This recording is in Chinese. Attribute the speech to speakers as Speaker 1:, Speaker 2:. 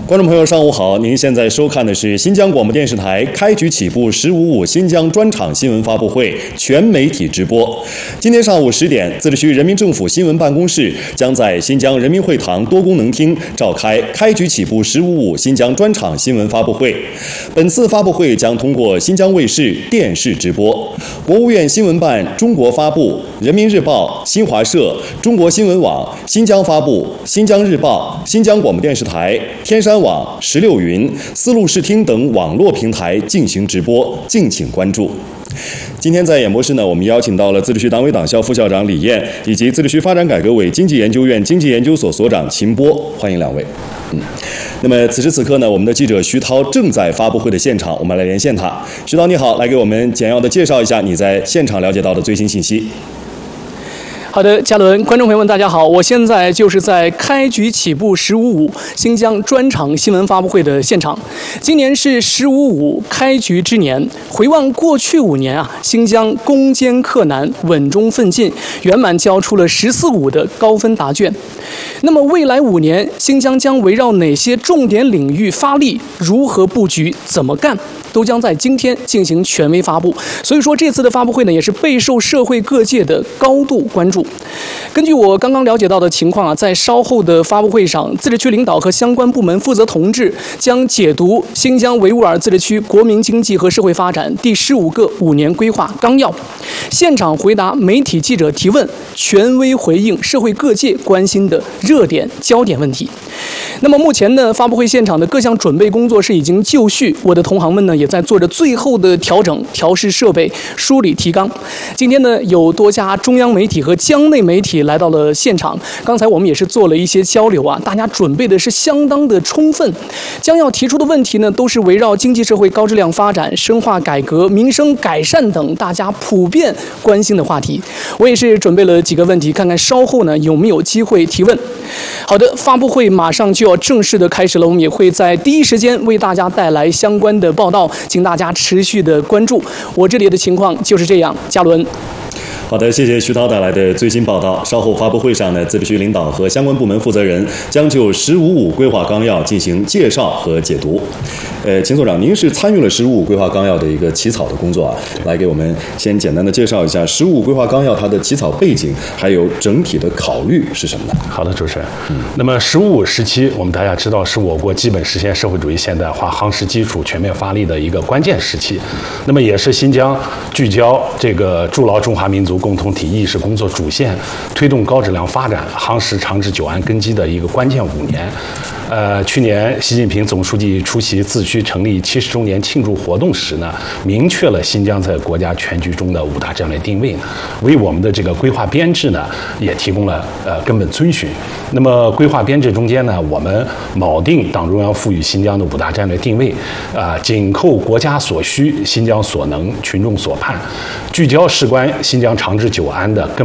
Speaker 1: 观众朋友，上午好！您现在收看的是新疆广播电视台开局起步“15.5”新疆专场新闻发布会全媒体直播。今天上午10点，自治区人民政府新闻办公室将在新疆人民会堂多功能厅召开开局起步“15.5”新疆专场新闻发布会。本次发布会将通过新疆卫视电视直播。国务院新闻办、中国发布、人民日报、新华社、中国新闻网、新疆发布、新疆日报、新疆广播电视台、天山网、16云、丝路视听等网络平台进行直播，敬请关注。今天在演播室呢，我们邀请到了自治区党委党校副校长李艳，以及自治区发展改革委经济研究院经济研究所所长秦波，欢迎两位。那么此时此刻呢，我们的记者徐涛正在发布会的现场，我们来连线他。徐涛你好，来给我们简要的介绍一下你在现场了解到的最新信息。
Speaker 2: 好的，嘉伦，观众朋友们，大家好，我现在就是在开局起步“15.5”新疆专场新闻发布会的现场。今年是“15.5”开局之年，回望过去5年啊，新疆攻坚克难，稳中奋进，圆满交出了“14.5”的高分答卷。那么未来5年，新疆将围绕哪些重点领域发力？如何布局？怎么干？都将在今天进行权威发布。所以说这次的发布会呢，也是备受社会各界的高度关注。根据我刚刚了解到的情况啊，在稍后的发布会上，自治区领导和相关部门负责同志将解读新疆维吾尔自治区国民经济和社会发展第15个5年规划纲要，现场回答媒体记者提问，权威回应社会各界关心的热点焦点问题。那么目前呢，发布会现场的各项准备工作是已经就绪，我的同行们呢也在做着最后的调整、调试设备、梳理提纲。今天呢，有多家中央媒体和疆内媒体来到了现场，刚才我们也是做了一些交流啊，大家准备的是相当的充分，将要提出的问题呢，都是围绕经济社会高质量发展、深化改革、民生改善等大家普遍关心的话题。我也是准备了几个问题，看看稍后呢有没有机会提问。好的，发布会马上就要正式的开始了，我们也会在第一时间为大家带来相关的报道，请大家持续的关注。我这里的情况就是这样，嘉伦。
Speaker 1: 好的，谢谢徐涛带来的最新报道。稍后发布会上呢，自治区领导和相关部门负责人将就“15.5”规划纲要进行介绍和解读。秦所长，您是参与了“15.5”规划纲要的一个起草的工作啊，来给我们先简单的介绍一下“15.5”规划纲要它的起草背景，还有整体的考虑是什么呢？
Speaker 3: 好的，主持人。那么“15.5”时期，我们大家知道是我国基本实现社会主义现代化夯实基础、全面发力的一个关键时期，那么也是新疆聚焦这个筑牢中华民族共同体意识工作主线，推动高质量发展、夯实长治久安根基的一个关键5年。去年习近平总书记出席自区成立70周年庆祝活动时呢，明确了新疆在国家全局中的5大战略定位，为我们的这个规划编制呢也提供了根本遵循。那么规划编制中间呢，我们铆定党中央赋予新疆的5大战略定位，紧扣国家所需、新疆所能、群众所盼，聚焦事关新疆长治久安的根